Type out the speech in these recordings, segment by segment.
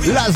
Las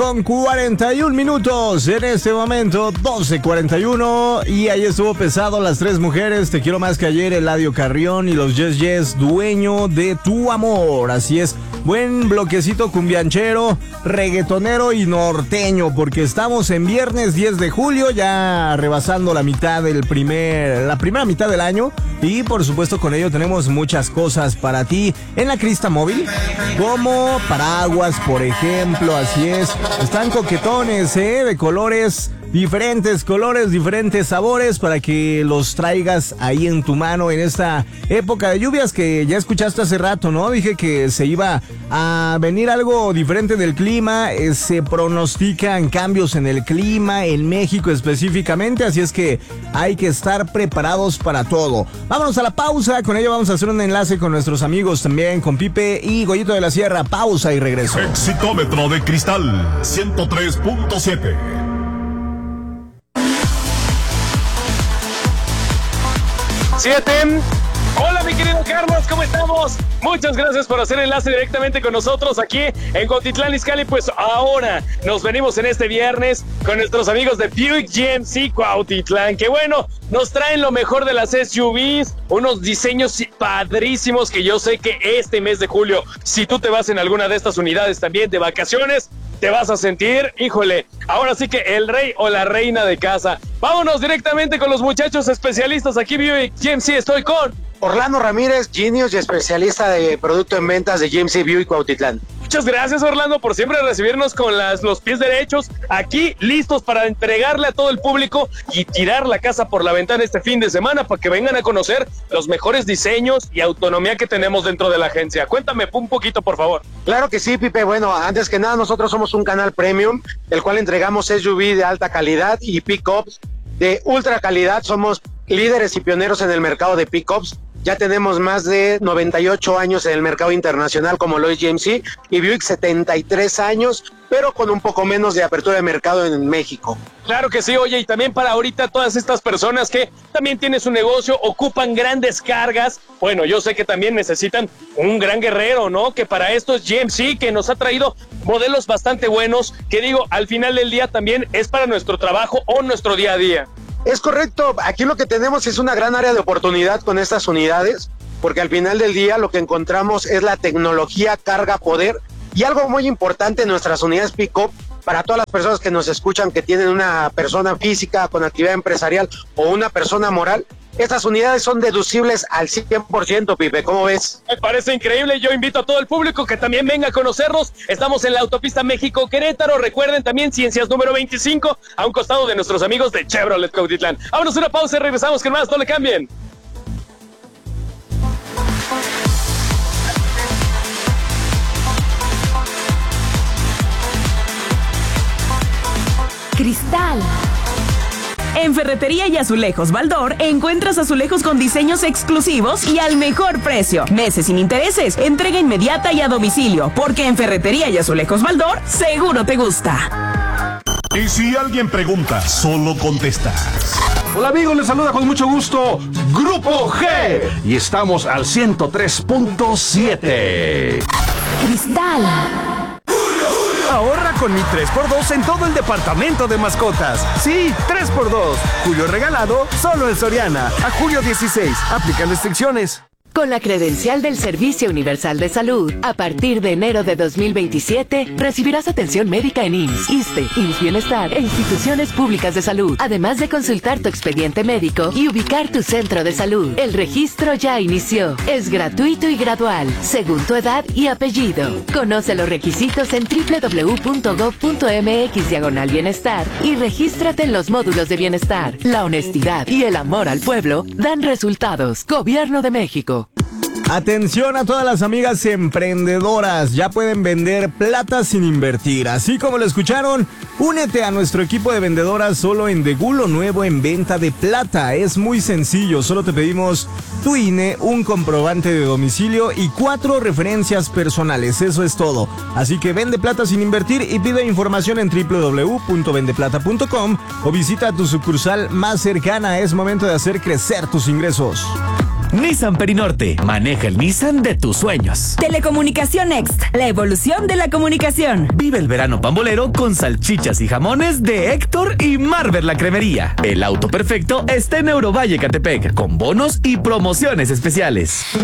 12:41 en este momento, 12:41, y ahí estuvo pesado Las Tres Mujeres, Te Quiero Más Que Ayer, Eladio Carrión y los Yes Yes, Dueño de Tu Amor. Así es, buen bloquecito cumbianchero, reggaetonero y norteño, porque estamos en viernes 10 de julio, ya rebasando la primera mitad del año, y por supuesto con ello tenemos muchas cosas para ti en la Crista Móvil, como paraguas, por ejemplo. Así es, están coquetones, de colores, diferentes sabores, para que los traigas ahí en tu mano en esta época de lluvias que ya escuchaste hace rato, ¿no? Dije que se iba a venir algo diferente del clima, se pronostican cambios en el clima, en México específicamente, así es que hay que estar preparados para todo. Vámonos a la pausa, con ello vamos a hacer un enlace con nuestros amigos también, con Pipe y Goyito de la Sierra. Pausa y regreso. Exitómetro de cristal 103.7. 7. Hola mi querido Carlos, ¿cómo estamos? Muchas gracias por hacer enlace directamente con nosotros aquí en Cuautitlán Izcalli. Pues ahora nos venimos en este viernes con nuestros amigos de Buick GMC Cuautitlán, que bueno, nos traen lo mejor de las SUVs, unos diseños padrísimos que yo sé que este mes de julio, si tú te vas en alguna de estas unidades también de vacaciones, te vas a sentir, híjole, ahora sí que el rey o la reina de casa. Vámonos directamente con los muchachos especialistas aquí, Buick GMC. Estoy con Orlando Ramírez, Genius y especialista de producto en ventas de GMC Buick Cuautitlán. Muchas gracias, Orlando, por siempre recibirnos con los pies derechos, aquí listos para entregarle a todo el público y tirar la casa por la ventana este fin de semana para que vengan a conocer los mejores diseños y autonomía que tenemos dentro de la agencia. Cuéntame un poquito, por favor. Claro que sí, Pipe. Bueno, antes que nada, nosotros somos un canal premium, el cual entregamos SUV de alta calidad y pickups de ultra calidad. Somos líderes y pioneros en el mercado de pickups. Ya tenemos más de 98 años en el mercado internacional, como lo es GMC, y Buick 73 años, pero con un poco menos de apertura de mercado en México. Claro que sí, oye, y también para ahorita todas estas personas que también tienen su negocio, ocupan grandes cargas, bueno, yo sé que también necesitan un gran guerrero, ¿no? Que para esto es GMC, que nos ha traído modelos bastante buenos, que digo, al final del día también es para nuestro trabajo o nuestro día a día. Es correcto, aquí lo que tenemos es una gran área de oportunidad con estas unidades, porque al final del día lo que encontramos es la tecnología carga-poder, y algo muy importante en nuestras unidades pick-up, para todas las personas que nos escuchan que tienen una persona física con actividad empresarial o una persona moral, estas unidades son deducibles al 100%, Pipe, ¿cómo ves? Me parece increíble, yo invito a todo el público que también venga a conocernos. Estamos en la autopista México-Querétaro, recuerden también Ciencias número 25, a un costado de nuestros amigos de Chevrolet Cuautitlán. Vámonos a una pausa y regresamos con más, no le cambien. Cristal. En Ferretería y Azulejos Baldor encuentras azulejos con diseños exclusivos y al mejor precio. Meses sin intereses, entrega inmediata y a domicilio, porque en Ferretería y Azulejos Baldor seguro te gusta. Y si alguien pregunta, solo contestas. Hola amigos, les saluda con mucho gusto Grupo G y estamos al 103.7. Cristal. Ahorra con mi 3x2 en todo el departamento de mascotas. Sí, 3x2. Julio regalado solo en Soriana. A julio 16. Aplican restricciones. Con la credencial del Servicio Universal de Salud, a partir de enero de 2027, recibirás atención médica en IMSS, ISSSTE, IMSS Bienestar e instituciones públicas de salud, además de consultar tu expediente médico y ubicar tu centro de salud. El registro ya inició. Es gratuito y gradual, según tu edad y apellido. Conoce los requisitos en www.gov.mx/bienestar y regístrate en los módulos de bienestar. La honestidad y el amor al pueblo dan resultados. Gobierno de México. Atención a todas las amigas emprendedoras, ya pueden vender plata sin invertir, así como lo escucharon. Únete a nuestro equipo de vendedoras solo en Degulo Nuevo en venta de plata. Es muy sencillo, solo te pedimos tu INE, un comprobante de domicilio y 4 referencias personales, eso es todo. Así que vende plata sin invertir y pide información en www.vendeplata.com o visita tu sucursal más cercana. Es momento de hacer crecer tus ingresos. Nissan Perinorte. Maneja el Nissan de tus sueños. Telecomunicación Next, la evolución de la comunicación. Vive el verano pambolero con salchichas y jamones de Héctor y Marver la Cremería. El auto perfecto está en Eurovalle Catepec, con bonos y promociones especiales.